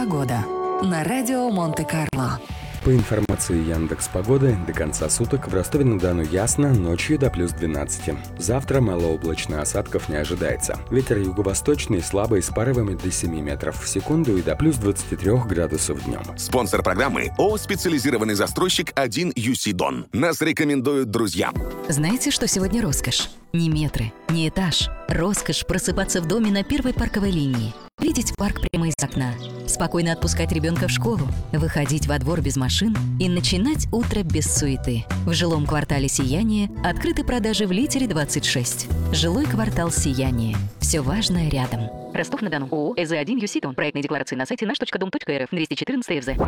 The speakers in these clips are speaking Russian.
Погода на радио Монте-Карло. По информации Яндекс.Погоды, до конца суток в Ростове-на-Дону ясно, ночью до плюс 12. Завтра малооблачно, осадков не ожидается. Ветер юго-восточный, слабый, с порывами до 7 метров в секунду и до плюс 23 градусов днем. Спонсор программы ООО «Специализированный застройщик 1UC Дон». Нас рекомендуют друзья. Знаете, что сегодня роскошь? Не метры, не этаж. Роскошь просыпаться в доме на первой парковой линии. Видеть парк прямо из окна. Спокойно отпускать ребенка в школу. Выходить во двор без машин и начинать утро без суеты. В жилом квартале «Сияние» открыты продажи в Литере 26. Жилой квартал «Сияние». Все важное рядом. Ростов-на-Дону. ООО «ЭЗ1 ЮСИ Дон». Проектные декларации на сайте наш.дом.рф. 214 ФЗ.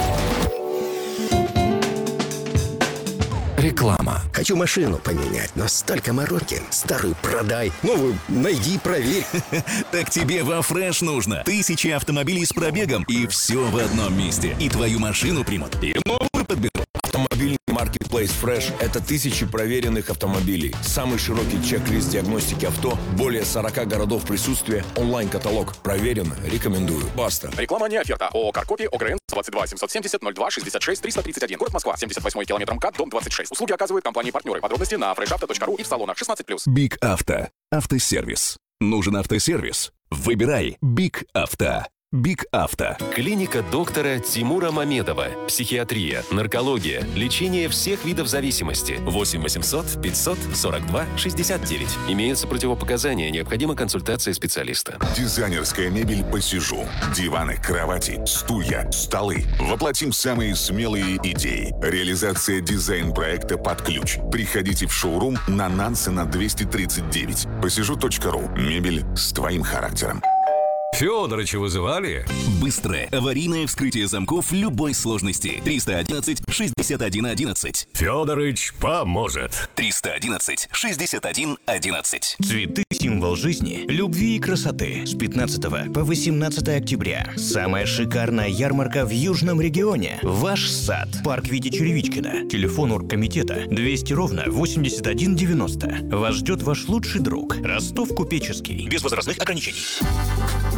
Реклама. Хочу машину поменять, но столько мороки. Старую продай, новую найди, проверь. Так тебе во Фреш нужно. Тысячи автомобилей с пробегом, и все в одном месте. И твою машину примут, и новую подберут. Автомобильный маркетплейс Fresh – это тысячи проверенных автомобилей. Самый широкий чек-лист диагностики авто, более 40 городов присутствия, онлайн-каталог. Проверено, рекомендую. Баста. Реклама не оферта. ООО «Каркопи», ОГРН 22 770 02 66 331. Город Москва, 78 километр МКАД, дом 26. Услуги оказывают компании-партнеры. Подробности на freshauto.ru и в салонах 16+. Биг Авто. Автосервис. Нужен автосервис? Выбирай Биг Авто. Биг Авто. Клиника доктора Тимура Мамедова. Психиатрия, наркология, лечение всех видов зависимости. 8 800 542 69. Имеются противопоказания, необходима консультация специалиста. Дизайнерская мебель «Посижу». Диваны, кровати, стулья, столы. Воплотим самые смелые идеи. Реализация дизайн-проекта под ключ. Приходите в шоурум на Нансена 239. Посижу.ру. Мебель с твоим характером. Федорыча вызывали? Быстрое аварийное вскрытие замков любой сложности. 311 61 11. Федорыч поможет. 311 61 11. Цветы – символ жизни, любви и красоты. С 15 по 18 октября. Самая шикарная ярмарка в Южном регионе. Ваш сад. Парк Вити Черевичкина. Телефон оргкомитета 200 ровно 81 90. Вас ждет ваш лучший друг. Ростов Купеческий. Без возрастных ограничений.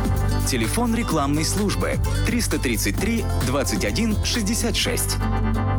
Телефон рекламной службы 333 21 66.